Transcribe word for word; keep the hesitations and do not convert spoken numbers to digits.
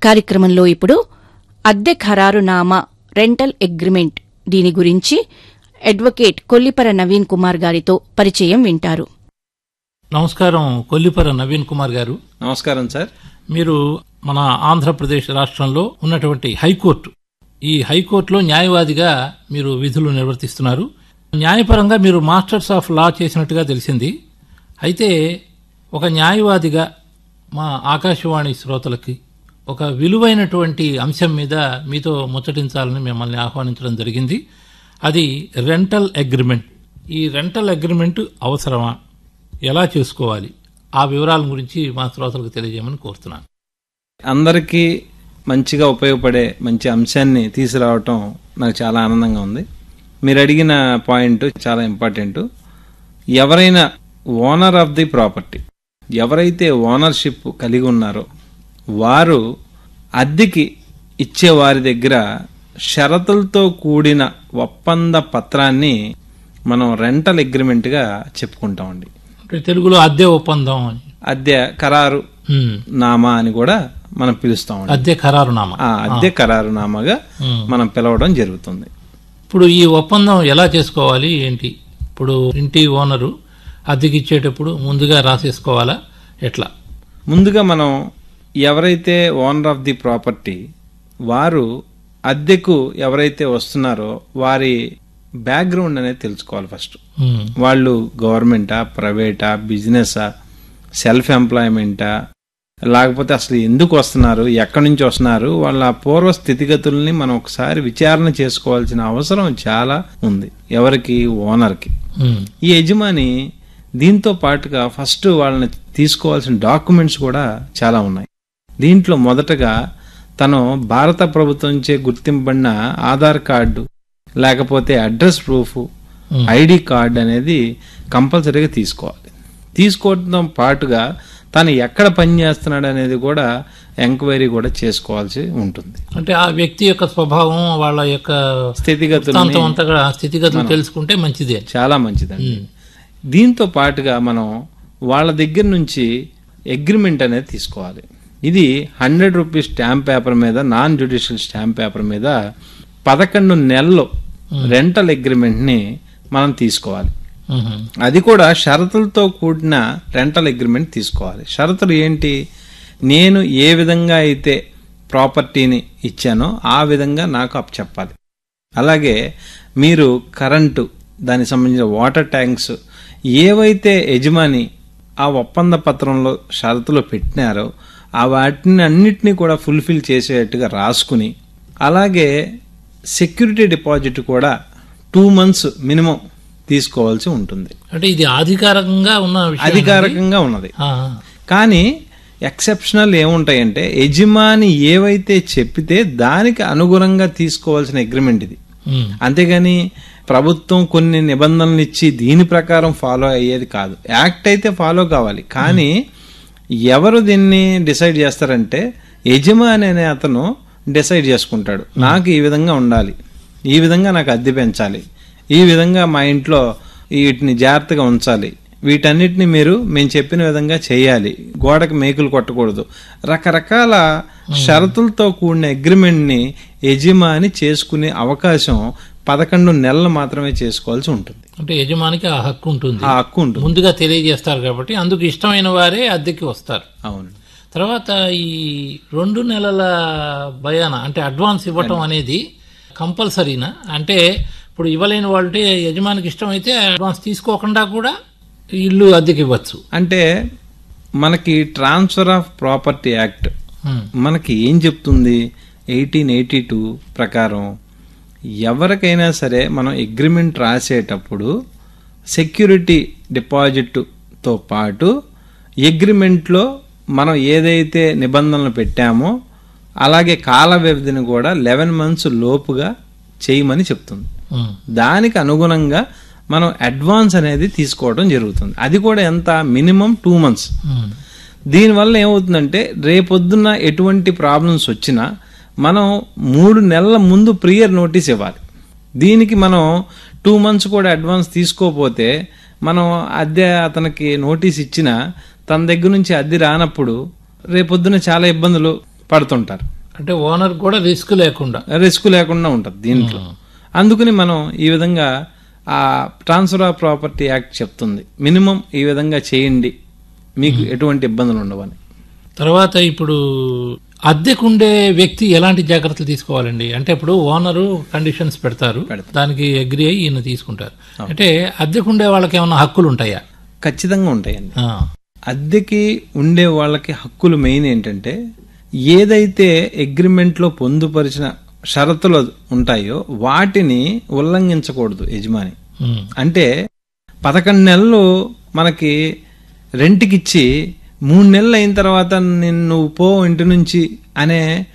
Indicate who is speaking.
Speaker 1: కార్యక్రమంలో ఇప్పుడు అద్దె ఖరారునామా రెంటల్ అగ్రిమెంట్ దీని గురించి అడ్వకేట్ కొల్లిపర నవీన్ కుమార్ గారితో పరిచయం వింటారు.
Speaker 2: నమస్కారం కొల్లిపర నవీన్ కుమార్ గారు.
Speaker 3: నమస్కారం సార్.
Speaker 2: మీరు మన ఆంధ్రప్రదేశ్ రాష్ట్రంలో ఉన్నటువంటి హైకోర్టు, ఈ హైకోర్టులో న్యాయవాదిగా మీరు విధులు నిర్వర్తిస్తున్నారు. న్యాయపరంగా మీరు మాస్టర్స్ ఆఫ్ లా చేసినట్టుగా తెలిసింది. అయితే ఒక న్యాయవాదిగా మా ఆకాశవాణి శ్రోతలకి ఒక విలువైనటువంటి అంశం మీద మీతో ముచ్చటించాలని మిమ్మల్ని ఆహ్వానించడం జరిగింది. అది రెంటల్ అగ్రిమెంట్. ఈ రెంటల్ అగ్రిమెంట్ అవసరమా, ఎలా చేసుకోవాలి, ఆ వివరాల గురించి మా శ్రోతలకు తెలియజేయమని కోరుతున్నాను.
Speaker 3: అందరికీ మంచిగా ఉపయోగపడే మంచి అంశాన్ని తీసుకురావటం నాకు చాలా ఆనందంగా ఉంది. మీరు అడిగిన పాయింట్ చాలా ఇంపార్టెంట్. ఎవరైనా ఓనర్ ఆఫ్ ది ప్రాపర్టీ, ఎవరైతే ఓనర్షిప్ కలిగి ఉన్నారో వారు అద్దెకి ఇచ్చే వారి దగ్గర షరతులతో కూడిన ఒప్పంద పత్రాన్ని మనం రెంటల్ అగ్రిమెంట్ గా చెప్పుకుంటామండి.
Speaker 2: తెలుగులో అద్దె ఒప్పందం అని,
Speaker 3: అద్దె ఖరారు నామా అని కూడా మనం పిలుస్తాం.
Speaker 2: అద్దె ఖరారునామా,
Speaker 3: అద్దె ఖరారునామాగా మనం పిలవడం జరుగుతుంది.
Speaker 2: ఇప్పుడు ఈ ఒప్పందం ఎలా చేసుకోవాలి ఏంటి? ఇప్పుడు ఇంటి ఓనరు అద్దెకి ఇచ్చేటప్పుడు ముందుగా రాసేసుకోవాలా, ఎట్లా?
Speaker 3: ముందుగా మనం ఎవరైతే ఓనర్ ఆఫ్ ది ప్రాపర్టీ వారు అద్దెకు ఎవరైతే వస్తున్నారో వారి బ్యాక్గ్రౌండ్ అనేది తెలుసుకోవాలి. ఫస్ట్ వాళ్ళు గవర్నమెంటా, ప్రైవేటా, బిజినెసా, సెల్ఫ్ ఎంప్లాయ్మెంటా, లేకపోతే అసలు ఎందుకు వస్తున్నారు, ఎక్కడి నుంచి వస్తున్నారు, వాళ్ళ పూర్వ స్థితిగతుల్ని మనం ఒకసారి విచారణ చేసుకోవాల్సిన అవసరం చాలా ఉంది. ఎవరికి? ఓనర్కి. ఈ యజమాని దీంతో పాటుగా ఫస్ట్ వాళ్ళని తీసుకోవాల్సిన డాక్యుమెంట్స్ కూడా చాలా ఉన్నాయి. దీంట్లో మొదటగా తను భారత ప్రభుత్వంచే గుర్తింపబడిన ఆధార్ కార్డు, లేకపోతే అడ్రస్ ప్రూఫ్, ఐడి కార్డు అనేది కంపల్సరీగా తీసుకోవాలి. తీసుకోవడంతో పాటుగా తను ఎక్కడ పనిచేస్తున్నాడు అనేది కూడా ఎంక్వైరీ కూడా చేసుకోవాల్సి ఉంటుంది.
Speaker 2: అంటే ఆ వ్యక్తి యొక్క స్వభావం, వాళ్ళ యొక్క
Speaker 3: స్థితిగతులు
Speaker 2: స్థితిగతులు తెలుసుకుంటే మంచిదే,
Speaker 3: చాలా మంచిదండి. దీంతో పాటుగా మనం వాళ్ళ దగ్గర నుంచి అగ్రిమెంట్ అనేది తీసుకోవాలి. ఇది హండ్రెడ్ రూపీస్ స్టాంప్ పేపర్ మీద, నాన్ జ్యుడిషియల్ స్టాంప్ పేపర్ మీద పదకొండు నెలలు రెంటల్ అగ్రిమెంట్ ని మనం తీసుకోవాలి. అది కూడా షరతులతో కూడిన రెంటల్ అగ్రిమెంట్ తీసుకోవాలి. షరతులు ఏంటి? నేను ఏ విధంగా అయితే ప్రాపర్టీని ఇచ్చానో ఆ విధంగా నాకు అప్ చెప్పాలి. అలాగే మీరు కరెంటు, దానికి సంబంధించిన వాటర్ ట్యాంక్స్ ఏవైతే యజమాని ఆ ఒప్పంద పత్రంలో షరతులు పెట్టినారో ఆ వాటిని అన్నిటినీ కూడా ఫుల్ఫిల్ చేసేట్టుగా రాసుకుని, అలాగే సెక్యూరిటీ డిపాజిట్ కూడా టూ మంత్స్ మినిమం తీసుకోవాల్సి ఉంటుంది.
Speaker 2: అంటే ఇది అధికారికంగా ఉన్న
Speaker 3: అధికారికంగా ఉన్నది. కానీ ఎక్సెప్షనల్ ఏముంటాయంటే యజమాని ఏవైతే చెప్పితే దానికి అనుగుణంగా తీసుకోవాల్సిన అగ్రిమెంట్ ఇది. అంతేగాని ప్రభుత్వం కొన్ని నిబంధనలు ఇచ్చి దీని ప్రకారం ఫాలో అయ్యేది కాదు. యాక్ట్ అయితే ఫాలో కావాలి, కానీ ఎవరు దీన్ని డిసైడ్ చేస్తారంటే యజమాని అనే అతను డిసైడ్ చేసుకుంటాడు. నాకు ఈ విధంగా ఉండాలి, ఈ విధంగా నాకు అద్దె పెంచాలి, ఈ విధంగా మా ఇంట్లో వీటిని జాగ్రత్తగా ఉంచాలి, వీటన్నిటిని మీరు మేము చెప్పిన విధంగా చేయాలి, గోడకు మేకులు కొట్టకూడదు, రకరకాల షరతులతో కూడిన అగ్రిమెంట్ ని యజమాని చేసుకునే అవకాశం పదకొండు నెలలు మాత్రమే చేసుకోవాల్సి ఉంటుంది.
Speaker 2: అంటే యజమానికి ఆ హక్కు ఉంటుంది,
Speaker 3: ఆ హక్కు ఉంటుంది.
Speaker 2: ముందుగా తెలియజేస్తారు కాబట్టి అందుకు ఇష్టమైన వారే అద్దెకి వస్తారు.
Speaker 3: అవును.
Speaker 2: తర్వాత ఈ రెండు నెలల భయాన అంటే అడ్వాన్స్ ఇవ్వటం అనేది కంపల్సరీనా? అంటే ఇప్పుడు ఇవ్వలేని వాళ్ళంటే యజమానికి ఇష్టమైతే అడ్వాన్స్ తీసుకోకుండా కూడా ఇల్లు అద్దెకి ఇవ్వచ్చు.
Speaker 3: అంటే మనకి ట్రాన్స్ఫర్ ఆఫ్ ప్రాపర్టీ యాక్ట్ మనకి ఏం చెప్తుంది? ఎయిటీన్ ఎయిటీ టూ ప్రకారం ఎవరికైనా సరే మనం అగ్రిమెంట్ రాసేటప్పుడు సెక్యూరిటీ డిపాజిట్తో పాటు అగ్రిమెంట్లో మనం ఏదైతే నిబంధనలు పెట్టామో అలాగే కాల వ్యవధిని కూడా లెవెన్ మంత్స్ లోపుగా చేయమని చెప్తుంది. దానికి అనుగుణంగా మనం అడ్వాన్స్ అనేది తీసుకోవడం జరుగుతుంది. అది కూడా ఎంత? Minimum two months. దీనివల్ల ఏమవుతుందంటే రేపొద్దున ఎటువంటి ప్రాబ్లమ్స్ వచ్చినా మనం మూడు నెలల ముందు ప్రియర్ నోటీస్ ఇవ్వాలి. దీనికి మనం టూ మంత్స్ కూడా అడ్వాన్స్ తీసుకోపోతే మనం అద్దె అతనికి నోటీస్ ఇచ్చినా తన దగ్గర నుంచి అద్దె రానప్పుడు రేపొద్దున చాలా ఇబ్బందులు పడుతుంటారు.
Speaker 2: అంటే ఓనర్ కూడా రిస్క్ లేకుండా
Speaker 3: రిస్క్ లేకుండా ఉంటుంది దీంట్లో. అందుకని మనం ఈ విధంగా ఆ ట్రాన్స్ఫర్ ఆఫ్ ప్రాపర్టీ యాక్ట్ చెప్తుంది మినిమం ఈ విధంగా చేయండి, మీకు ఎటువంటి ఇబ్బందులు ఉండవని.
Speaker 2: తర్వాత ఇప్పుడు అద్దెకుండే వ్యక్తి ఎలాంటి జాగ్రత్తలు తీసుకోవాలండి? అంటే ఇప్పుడు ఓనరు కండిషన్స్ పెడతారు, దానికి అగ్రి అయ్యి ఈయన తీసుకుంటారు. అంటే అద్దెకుండే వాళ్ళకి ఏమైనా హక్కులు ఉంటాయా?
Speaker 3: ఖచ్చితంగా ఉంటాయండి. అద్దెకి ఉండే వాళ్ళకి హక్కులు మెయిన్ ఏంటంటే, ఏదైతే అగ్రిమెంట్ లో పొందుపరిచిన షరతులు ఉంటాయో వాటిని ఉల్లంఘించకూడదు యజమాని. అంటే పదకొండు నెలలు మనకి రెంట్కిచ్చి మూడు నెలలు అయిన తర్వాత నేను నువ్వు పో ఇంటి నుంచి అనే